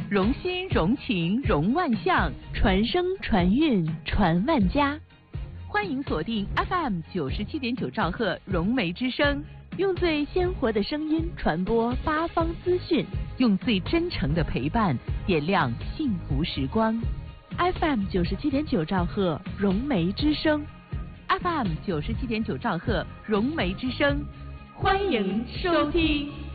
融心融情融万象，传声传韵传万家。欢迎锁定 FM 97.9兆赫融媒之声，用最鲜活的声音传播八方资讯，用最真诚的陪伴点亮幸福时光。FM 97.9兆赫融媒之声 ，FM 97.9兆赫融媒之声，欢迎收听。